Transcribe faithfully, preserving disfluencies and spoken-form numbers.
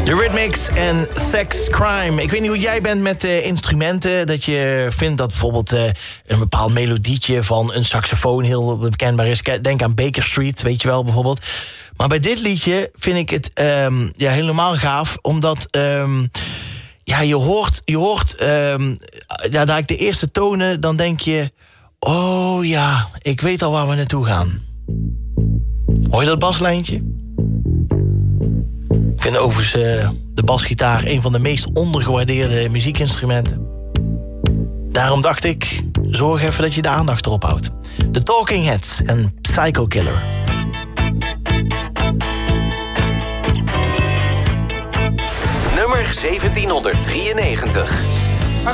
The Rhythmics en Sex Crime. Ik weet niet hoe jij bent met uh, instrumenten. Dat je vindt dat bijvoorbeeld uh, een bepaald melodietje van een saxofoon heel bekendbaar is. Denk aan Baker Street, weet je wel, bijvoorbeeld. Maar bij dit liedje vind ik het um, ja, helemaal gaaf. Omdat um, ja, je hoort, je hoort um, ja, daar ik de eerste tonen, dan denk je... Oh ja, ik weet al waar we naartoe gaan. Hoor je dat baslijntje? Ik vind overigens uh, de basgitaar een van de meest ondergewaardeerde muziekinstrumenten. Daarom dacht ik, zorg even dat je de aandacht erop houdt. The Talking Heads en Psycho Killer. Nummer zeventienhonderddrieënnegentig.